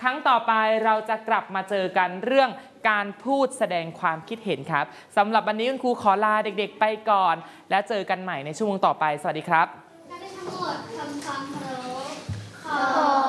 รั้งต่อไปเราจะกลับมาเจอกันเรื่องการพูดแสดงความคิดเห็นครับสำหรับวันนี้คุณครูขอลาเด็กๆไปก่อนและเจอกันใหม่ในชั่วโมงต่อไปสวัสดีครับทั้งหมดทำความเคารพ